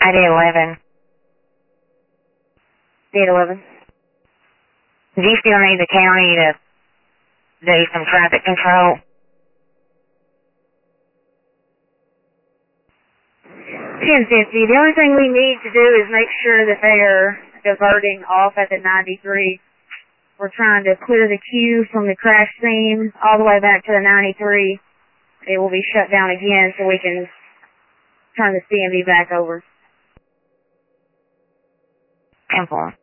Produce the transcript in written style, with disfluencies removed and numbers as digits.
I did 11. Did 11. Do you still need the county to do some traffic control? 1050. The only thing we need to do is make sure that they are diverting off at the 93. We're trying to clear the queue from the crash scene all the way back to the 93. It will be shut down again so we can turn the CMV back over. 10-4.